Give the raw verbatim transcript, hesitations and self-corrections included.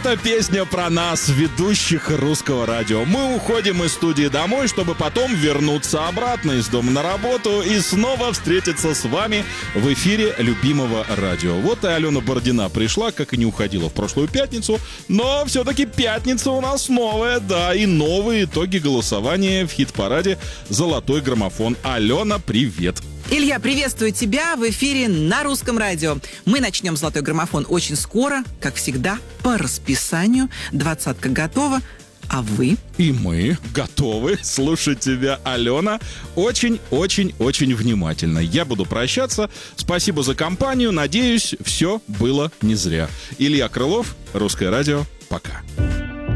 Это песня про нас, ведущих Русского радио. Мы уходим из студии домой, чтобы потом вернуться обратно из дома на работу и снова встретиться с вами в эфире любимого радио. Вот и Алена Бородина пришла, как и не уходила в прошлую пятницу, но все-таки пятница у нас новая, да, и новые итоги голосования в хит-параде «Золотой граммофон». Алена, привет! Илья, приветствую тебя в эфире на Русском радио. Мы начнем «Золотой граммофон» очень скоро, как всегда, по расписанию. Двадцатка готова, а вы? И мы готовы слушать тебя, Алена, очень-очень-очень внимательно. Я буду прощаться. Спасибо за компанию. Надеюсь, все было не зря. Илья Крылов, Русское радио. Пока.